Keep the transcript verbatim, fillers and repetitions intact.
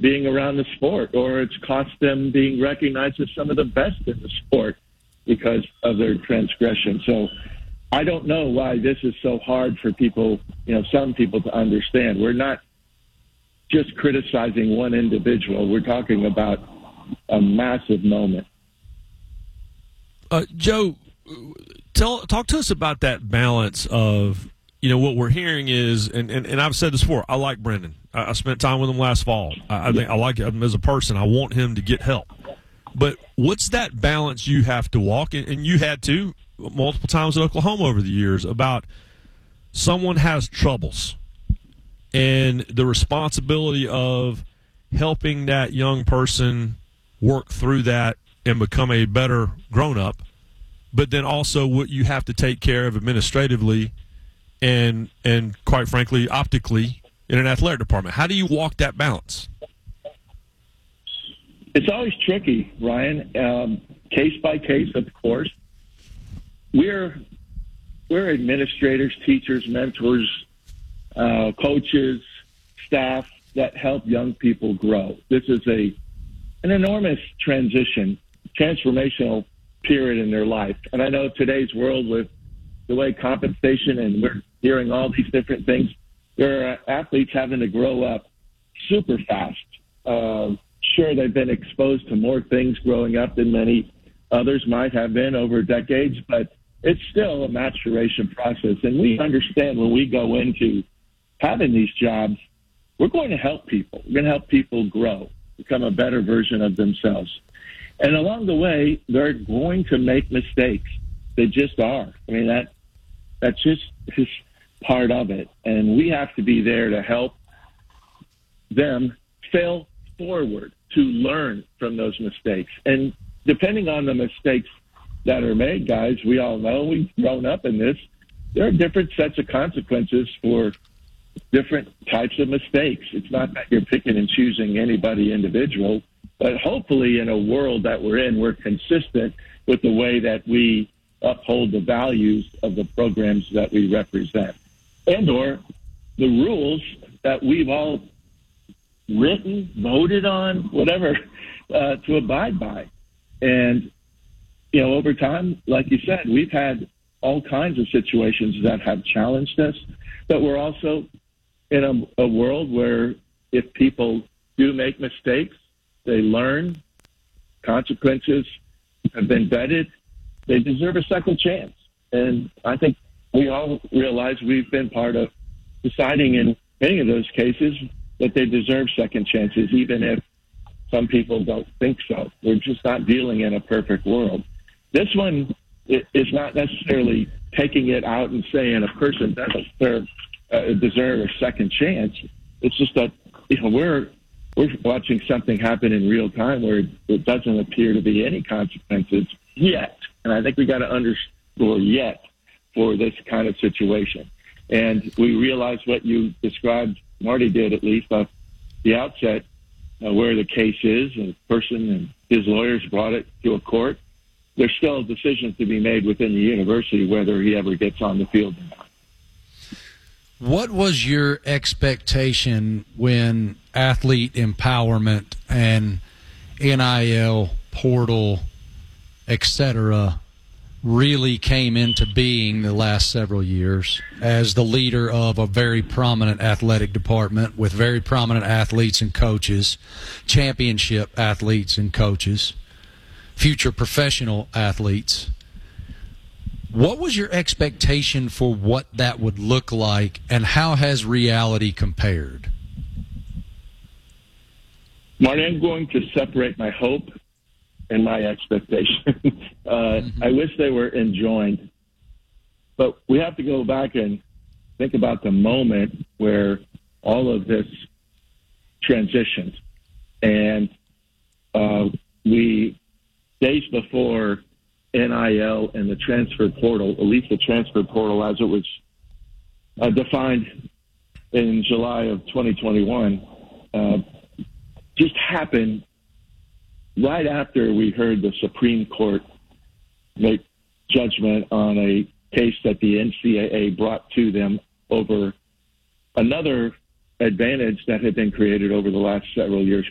being around the sport, or it's cost them being recognized as some of the best in the sport because of their transgression. So I don't know why this is so hard for people, you know, some people to understand. We're not just criticizing one individual. We're talking about a massive moment. Uh, Joe, tell talk to us about that balance of, you know, what we're hearing is, and, and, and I've said this before, I like Brendan. I, I spent time with him last fall. I, I think I like him as a person. I want him to get help. But what's that balance you have to walk, and, and you had to multiple times at Oklahoma over the years, about someone has troubles and the responsibility of helping that young person work through that and become a better grown-up, but then also what you have to take care of administratively and, and quite frankly, optically in an athletic department. How do you walk that balance? It's always tricky, Ryan. Um, case by case, of course. We're we're administrators, teachers, mentors, uh, coaches, staff that help young people grow. This is a an enormous transition, transformational period in their life. And I know today's world, with the way compensation, and we're hearing all these different things, there are athletes having to grow up super fast. Uh, sure, they've been exposed to more things growing up than many others might have been over decades, but it's still a maturation process. And we understand when we go into having these jobs, we're going to help people. We're going to help people grow, become a better version of themselves. And along the way, they're going to make mistakes. They just are. I mean, that that's just, just part of it. And we have to be there to help them fail forward, to learn from those mistakes. And depending on the mistakes that are made, guys, we all know, we've grown up in this, there are different sets of consequences for different types of mistakes. It's not that you're picking and choosing anybody individual, but hopefully in a world that we're in, we're consistent with the way that we uphold the values of the programs that we represent, and or the rules that we've all written, voted on, whatever, uh, to abide by. And, you know, over time, like you said, we've had all kinds of situations that have challenged us, but we're also in a, a world where if people do make mistakes, they learn, consequences have been vetted, they deserve a second chance. And I think we all realize we've been part of deciding in many of those cases that they deserve second chances, even if some people don't think so. We're just not dealing in a perfect world. This one is not necessarily taking it out and saying a person doesn't deserve, uh, deserve a second chance. It's just that, you know, we're we're watching something happen in real time where it doesn't appear to be any consequences yet. And I think we got to underscore yet for this kind of situation. And we realize what you described, Marty did at least off the outset, uh, where the case is, and the person and his lawyers brought it to a court. There's still decisions to be made within the university whether he ever gets on the field or not. What was your expectation when athlete empowerment and N I L, portal, et cetera, really came into being the last several years as the leader of a very prominent athletic department with very prominent athletes and coaches, championship athletes and coaches, future professional athletes? What was your expectation for what that would look like, and how has reality compared? Marty, I'm going to separate my hope and my expectation. uh, mm-hmm. I wish they were enjoined. But we have to go back and think about the moment where all of this transitioned. And uh, we, days before N I L and the transfer portal, at least the transfer portal as it was uh, defined in July of twenty twenty-one, uh, just happened right after we heard the Supreme Court make judgment on a case that the N C double A brought to them over another advantage that had been created over the last several years